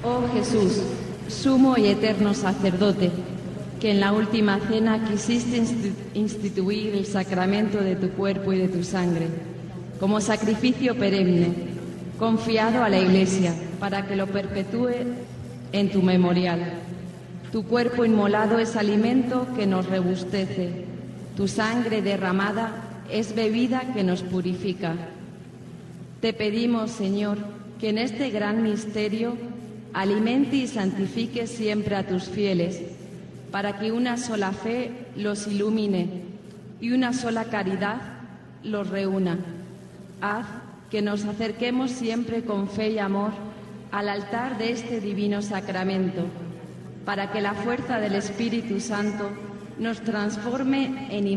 Oh Jesús, sumo y eterno sacerdote, que en la última cena quisiste instituir el sacramento de tu cuerpo y de tu sangre, como sacrificio perenne, confiado a la Iglesia, para que lo perpetúe en tu memorial. Tu cuerpo inmolado es alimento que nos rebustece, tu sangre derramada es bebida que nos purifica. Te pedimos, Señor, que en este gran misterio alimente y santifique siempre a tus fieles, para que una sola fe los ilumine y una sola caridad los reúna. Haz que nos acerquemos siempre con fe y amor al altar de este divino sacramento, para que la fuerza del Espíritu Santo nos transforme en